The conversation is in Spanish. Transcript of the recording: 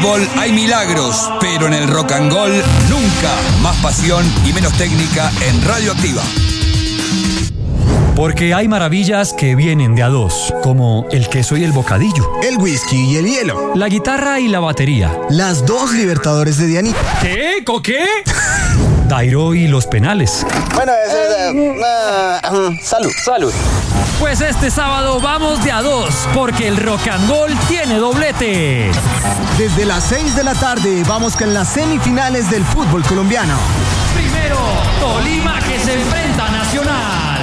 fútbol hay milagros, pero en el rock and roll nunca. Más pasión y menos técnica en Radioactiva. Porque hay maravillas que vienen de a dos, como el queso y el bocadillo, el whisky y el hielo, la guitarra y la batería, las dos Libertadores de Dianita. ¿Qué? ¿Co qué? Dairo y los penales. Bueno, salud. Salud. Pues este sábado vamos de a dos, porque el rock and roll tiene doblete. Desde las 6 de la tarde vamos con las semifinales del fútbol colombiano. Primero, Tolima que se enfrenta a Nacional.